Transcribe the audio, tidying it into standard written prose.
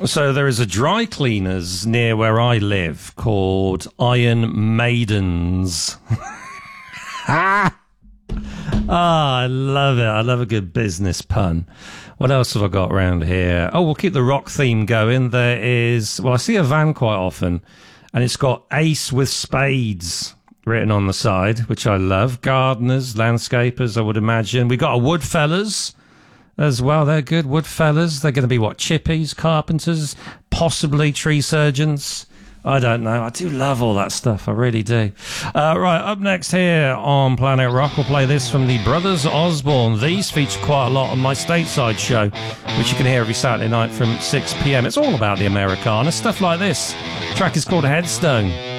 So there is a dry cleaners near where I live called Iron Maidens. I love it. I love a good business pun. What else have I got around here? Oh, we'll keep the rock theme going. There is, well, I see a van quite often, and it's got Ace with Spades written on the side, which I love. Gardeners, landscapers, I would imagine. We got a Woodfellas as well. They're good, Woodfellas. They're going to be, what, chippies, carpenters, possibly tree surgeons. I don't know. I do love all that stuff. I really do. Right, up next here on Planet Rock, we'll play this from the Brothers Osborne. These feature quite a lot on my stateside show, which you can hear every Saturday night from 6 p.m. It's all about the Americana, stuff like this. The track is called Headstone.